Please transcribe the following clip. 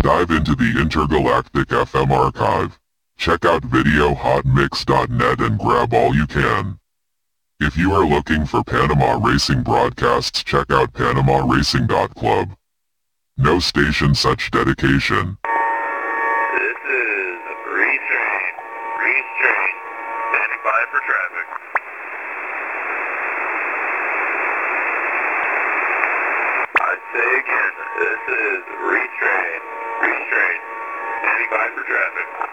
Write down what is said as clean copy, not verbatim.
dive into the intergalactic FM archive. Check out videohotmix.net and grab all you can. If you are looking for Panama Racing broadcasts, check out PanamaRacing.club. No station such dedication. This is Restrain. Restrain. Standing by for traffic. I say again, this is Restrain. Restrain. Standing by for traffic.